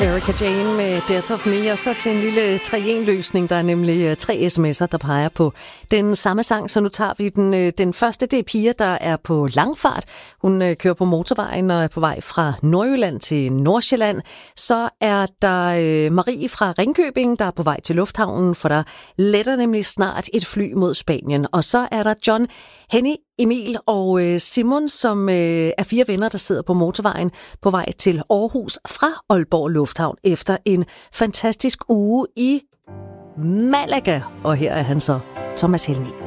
Erika Jane med Death of Me, og så til en lille 3-1-løsning. Der er nemlig 3 sms'er, der peger på den samme sang, så nu tager vi den første. Det er Pia, der er på langfart. Hun kører på motorvejen og er på vej fra Nordjylland til Nordsjælland. Så er der Marie fra Ringkøbing, der er på vej til lufthavnen, for der letter nemlig snart et fly mod Spanien. Og så er der John, Henny, Emil og Simon, som er 4 venner, der sidder på motorvejen på vej til Aarhus fra Aalborg Lufthavn efter en fantastisk uge i Malaga. Og her er han så, Thomas Helmig.